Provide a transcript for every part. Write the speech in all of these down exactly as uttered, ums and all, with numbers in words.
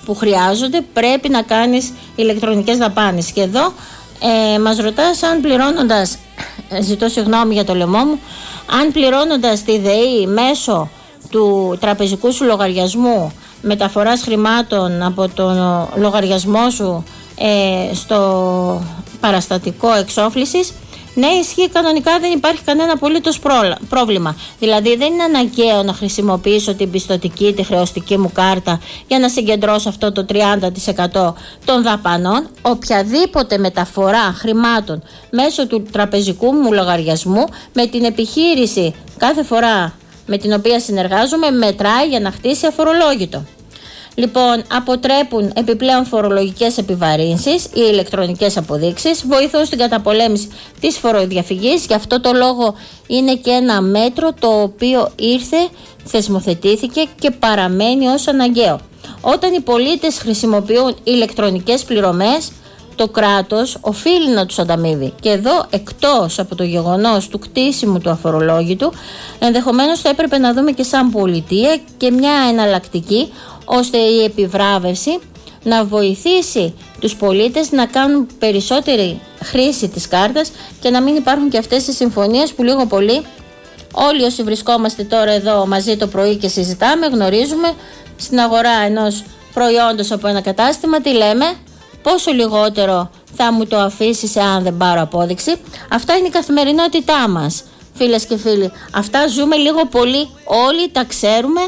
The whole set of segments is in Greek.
που χρειάζονται πρέπει να κάνεις ηλεκτρονικές δαπάνες. Και εδώ ε, μας ρωτάς αν πληρώνοντας, ζητώ συγγνώμη για το λαιμό μου, αν πληρώνοντας τη ΔΕΗ μέσω του τραπεζικού σου λογαριασμού μεταφοράς χρημάτων από τον λογαριασμό σου ε, στο παραστατικό εξόφλησης, ναι, ισχύει κανονικά, δεν υπάρχει κανένα απολύτως πρόβλημα. Δηλαδή δεν είναι αναγκαίο να χρησιμοποιήσω την πιστωτική, τη χρεωστική μου κάρτα για να συγκεντρώσω αυτό το τριάντα τοις εκατό των δαπανών. Οποιαδήποτε μεταφορά χρημάτων μέσω του τραπεζικού μου λογαριασμού με την επιχείρηση κάθε φορά με την οποία συνεργάζομαι μετράει για να χτίσει αφορολόγητο. Λοιπόν, αποτρέπουν επιπλέον φορολογικές επιβαρύνσεις οι ηλεκτρονικές αποδείξεις, βοηθούν στην καταπολέμηση της φοροδιαφυγής. Γι' αυτό το λόγο είναι και ένα μέτρο το οποίο ήρθε, θεσμοθετήθηκε και παραμένει ως αναγκαίο. Όταν οι πολίτες χρησιμοποιούν ηλεκτρονικές πληρωμές, το κράτος οφείλει να τους ανταμείβει. Και εδώ, εκτός από το γεγονός του κτίσιμου του αφορολόγητου, ενδεχομένως θα έπρεπε να δούμε και σαν πολιτεία και μια εναλλακτική, ώστε η επιβράβευση να βοηθήσει τους πολίτες να κάνουν περισσότερη χρήση της κάρτας και να μην υπάρχουν και αυτές οι συμφωνίες που λίγο πολύ όλοι όσοι βρισκόμαστε τώρα εδώ μαζί το πρωί και συζητάμε, γνωρίζουμε στην αγορά ενός προϊόντος από ένα κατάστημα τι λέμε, πόσο λιγότερο θα μου το αφήσεις εάν δεν πάρω απόδειξη. Αυτά είναι η καθημερινότητά μας, φίλες και φίλοι. Αυτά ζούμε λίγο πολύ, όλοι τα ξέρουμε.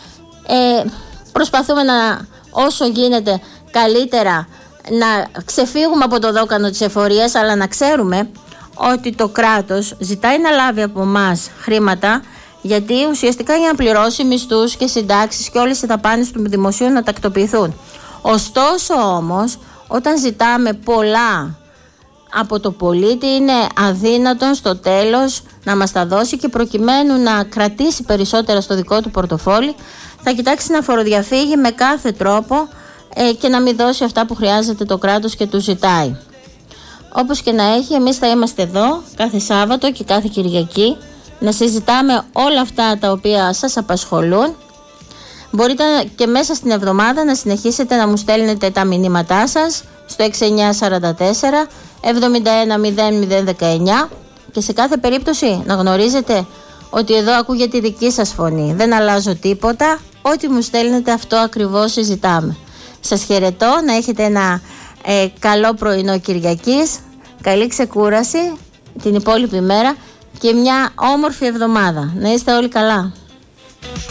Ε, προσπαθούμε να όσο γίνεται καλύτερα να ξεφύγουμε από το δόκανο της εφορίας, αλλά να ξέρουμε ότι το κράτος ζητάει να λάβει από εμάς χρήματα, γιατί ουσιαστικά για να πληρώσει μισθούς και συντάξεις και όλες οι δαπάνες του δημοσίου να τακτοποιηθούν. Ωστόσο όμως, όταν ζητάμε πολλά από το πολίτη, είναι αδύνατον στο τέλος να μας τα δώσει και προκειμένου να κρατήσει περισσότερα στο δικό του πορτοφόλι, θα κοιτάξει να φοροδιαφύγει με κάθε τρόπο ε, και να μην δώσει αυτά που χρειάζεται το κράτος και του ζητάει. Όπως και να έχει, εμείς θα είμαστε εδώ κάθε Σάββατο και κάθε Κυριακή να συζητάμε όλα αυτά τα οποία σας απασχολούν. Μπορείτε και μέσα στην εβδομάδα να συνεχίσετε να μου στέλνετε τα μηνύματά σας στο έξι εννιά τέσσερα τέσσερα εβδομήντα ένα μηδέν μηδέν δεκαεννιά και σε κάθε περίπτωση να γνωρίζετε ότι εδώ ακούγεται η δική σας φωνή. Δεν αλλάζω τίποτα, ό,τι μου στέλνετε αυτό ακριβώς συζητάμε. Σας χαιρετώ, να έχετε ένα ε, καλό πρωινό Κυριακής, καλή ξεκούραση την υπόλοιπη μέρα και μια όμορφη εβδομάδα. Να είστε όλοι καλά.